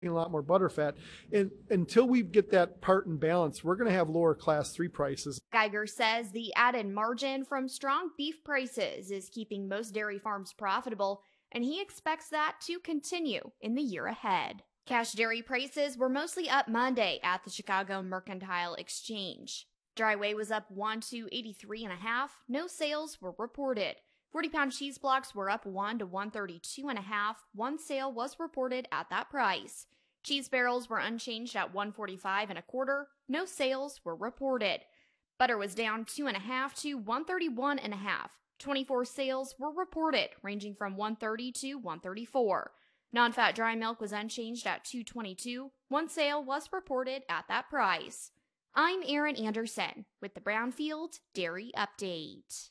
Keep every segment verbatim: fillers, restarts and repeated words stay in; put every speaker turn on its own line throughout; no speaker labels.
a lot more butterfat. And until we get that part in balance, we're going to have lower class three prices.
Geiger says the added margin from strong beef prices is keeping most dairy farms profitable, and he expects that to continue in the year ahead. Cash dairy prices were mostly up Monday at the Chicago Mercantile Exchange. Dry whey was up one to eighty-three and a half. No sales were reported. forty pound cheese blocks were up one to one thirty-two and a half. One sale was reported at that price. Cheese barrels were unchanged at one forty-five and a quarter. No sales were reported. Butter was down two and a half to one thirty-one and a half. twenty-four sales were reported, ranging from one thirty to one thirty-four. Non-fat dry milk was unchanged at two twenty-two. One sale was reported at that price. I'm Erin Anderson with the Brownfield Dairy Update.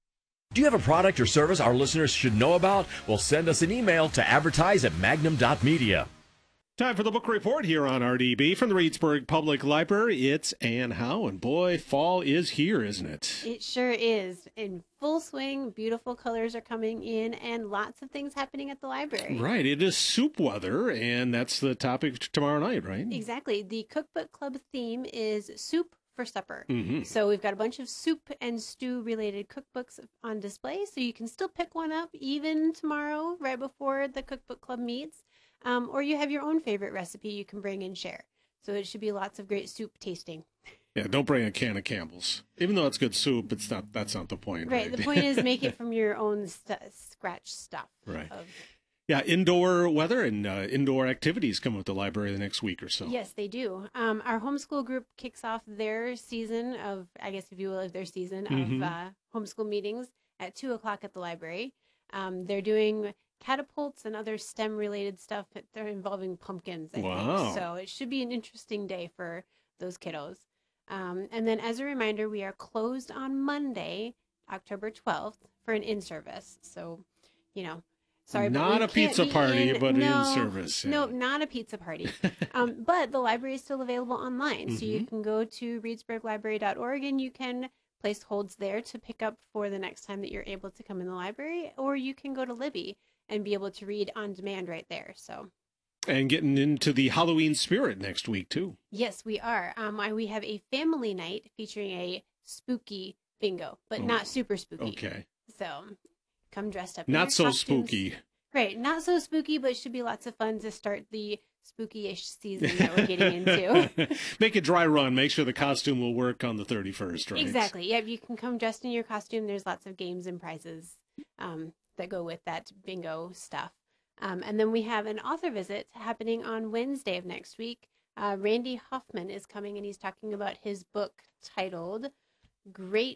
Do you have a product or service our listeners should know about? Well, send us an email to advertise at magnum dot media.
Time for the book report here on R D B from the Reedsburg Public Library. It's Ann Howe, and boy, fall is here, isn't it?
It sure is. In full swing, beautiful colors are coming in, and lots of things happening at the library.
Right. It is soup weather, and that's the topic tomorrow night, right?
Exactly. The Cookbook Club theme is soup for supper.
Mm-hmm.
So we've got a bunch of soup and stew related cookbooks on display, so you can still pick one up even tomorrow right before the Cookbook Club meets. Um, or you have your own favorite recipe you can bring and share. So it should be lots of great soup tasting.
Yeah, don't bring a can of Campbell's. Even though it's good soup, it's not. That's not the point.
Right.
Right.
The point is make it from your own st- scratch stuff.
Right.
Of...
Yeah, indoor weather and uh, indoor activities come with the library the next week or so.
Yes, they do. Um, our homeschool group kicks off their season of, I guess if you will, their season
Mm-hmm.
of uh, homeschool meetings at two o'clock at the library. Um, they're doing catapults and other STEM-related stuff. They're involving pumpkins, I
Wow.
think. So it should be an interesting day for those kiddos. Um, and then as a reminder, we are closed on Monday, October twelfth, for an in-service. So, you know, sorry, but
Not
we
a
can't
pizza
be
party,
in.
but
no,
in-service. Yeah.
No, not a pizza party. um, but the library is still available online. So you
Mhm.
can go to reedsburg library dot org and you can place holds there to pick up for the next time that you're able to come in the library, or you can go to Libby and be able to read on demand right there. So,
And getting into the Halloween spirit next week, too.
yes, we are. Um, I, we have a family night featuring a spooky bingo, but
Oh,
not super spooky.
Okay.
So, come dressed up. in
Not
your
so
costumes.
spooky.
Right, not so spooky, but should be lots of fun to start the spooky-ish season that we're getting into.
Make a dry run. Make sure the costume will work on the thirty-first, right?
Exactly. Yeah, you can come dressed in your costume. There's lots of games and prizes um, that go with that bingo stuff. Um, and then we have an author visit happening on Wednesday of next week. Uh, Randy Hoffman is coming, and he's talking about his book titled Great,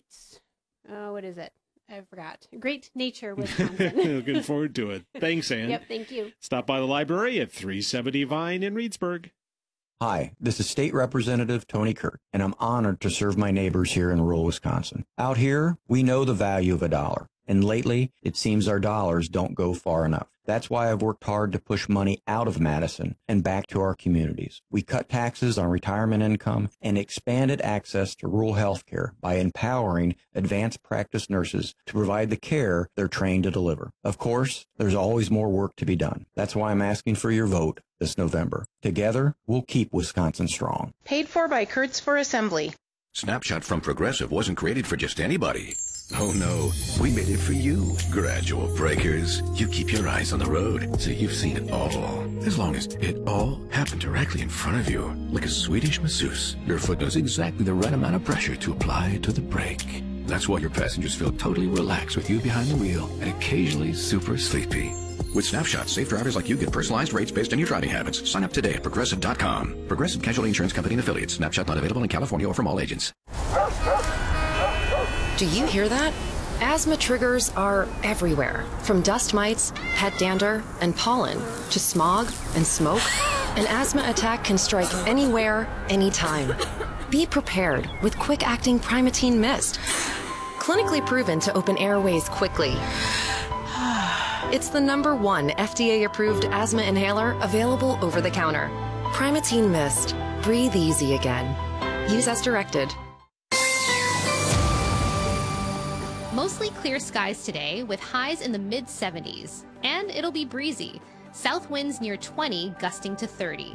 uh, what is it? I forgot. Great Nature, Wisconsin.
Looking forward to it. Thanks, Ann.
Yep, thank you.
Stop by the library at three seventy Vine in Reedsburg.
Hi, this is State Representative Tony Kirk, and I'm honored to serve my neighbors here in rural Wisconsin. Out here, we know the value of a dollar, and lately, it seems our dollars don't go far enough. That's why I've worked hard to push money out of Madison and back to our communities. We cut taxes on retirement income and expanded access to rural health care by empowering advanced practice nurses to provide the care they're trained to deliver. Of course, there's always more work to be done. That's why I'm asking for your vote this November. Together, we'll keep Wisconsin strong.
Paid for by Kurtz for Assembly.
Snapshot from Progressive wasn't created for just anybody. Oh no, we made it for you. Gradual breakers. You keep your eyes on the road, so you've seen it all. As long as it all happened directly in front of you, like a Swedish masseuse, your foot knows exactly the right amount of pressure to apply to the brake. That's why your passengers feel totally relaxed with you behind the wheel and occasionally super sleepy. With Snapshot, safe drivers like you get personalized rates based on your driving habits. Sign up today at Progressive dot com. Progressive Casualty Insurance Company and Affiliates. Snapshot not available in California or from all agents.
Do you hear that? Asthma triggers are everywhere, from dust mites, pet dander, and pollen, to smog and smoke. An asthma attack can strike anywhere, anytime. Be prepared with quick-acting Primatene Mist. Clinically proven to open airways quickly. It's the number one F D A-approved asthma inhaler available over the counter. Primatene Mist. Breathe easy again. Use as directed.
Mostly clear skies today with highs in the mid seventies, and it'll be breezy. South winds near twenty, gusting to thirty.